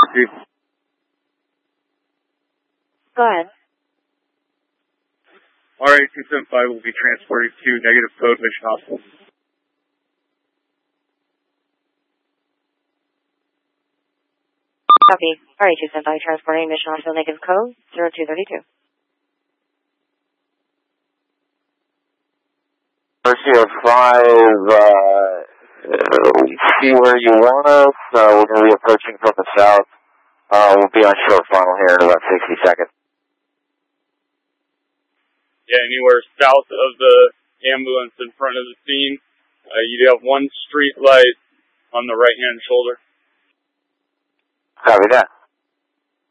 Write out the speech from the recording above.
proceed. Go ahead. RA-275 will be transported to negative code Mission Hospital. Copy. RA-275 transporting Mission Hospital negative code 0232. RCO5, see where you want us. We're going to be approaching from the south. We'll be on short funnel here in about 60 seconds. Yeah, anywhere south of the ambulance in front of the scene, you'd have one street light on the right-hand shoulder. Copy that.